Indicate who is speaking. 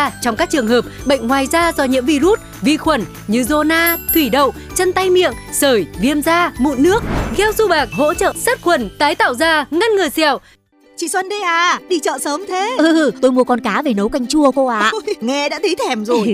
Speaker 1: da trong các trường hợp bệnh ngoài da do nhiễm virus, vi khuẩn như zona, thủy đậu, chân tay miệng, sởi, viêm da, mụn nước. Gel du bạc hỗ trợ sát khuẩn, tái tạo da, ngăn ngừa sẹo.
Speaker 2: Chị Xuân đây à, đi chợ sớm thế.
Speaker 3: Tôi mua con cá về nấu canh chua cô ạ.
Speaker 2: Nghe đã thấy thèm rồi.